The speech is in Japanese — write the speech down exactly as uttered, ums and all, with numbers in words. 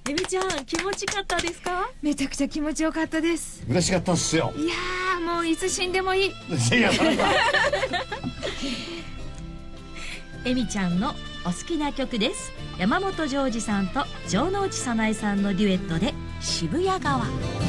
えみちゃん、気持ちかったですか？ めちゃくちゃ気持ちよかったです。 嬉しかったっすよ。 いやー、もういつ死んでもいい。 いや、それはえみちゃんのお好きな曲です。山本譲二さんと城之内早苗さんのデュエットで渋谷川。